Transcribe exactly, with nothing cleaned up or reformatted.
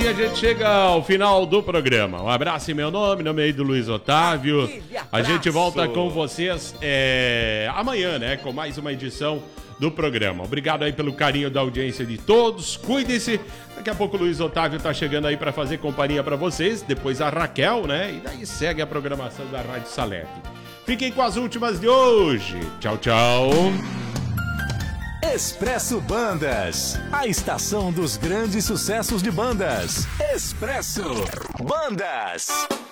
a gente chega ao final do programa. Um abraço em meu nome, nome aí do Luiz Otávio. A gente volta com vocês é, amanhã, né? Com mais uma edição do programa. Obrigado aí pelo carinho da audiência de todos. Cuide-se. Daqui a pouco o Luiz Otávio tá chegando aí para fazer companhia para vocês. Depois a Raquel, né? E daí segue a programação da Rádio Salete. Fiquem com as últimas de hoje. Tchau, tchau. Expresso Bandas, a estação dos grandes sucessos de bandas. Expresso Bandas.